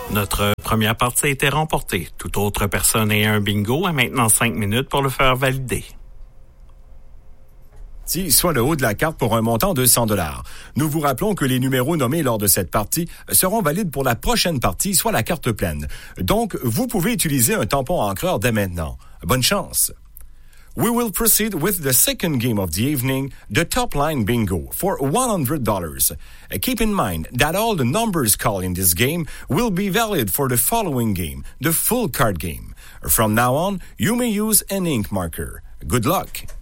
Notre première partie a été remportée. Toute autre personne ayant un bingo a maintenant 5 minutes pour le faire valider. Soit le haut de la carte pour un montant de $100. Nous vous rappelons que les numéros nommés lors de cette partie seront valides pour la prochaine partie, soit la carte pleine. Donc, vous pouvez utiliser un tampon encreur dès maintenant. Bonne chance! We will proceed with the second game of the evening, the top line bingo, for $100. Keep in mind that all the numbers called in this game will be valid for the following game, the full card game. From now on, you may use an ink marker. Good luck!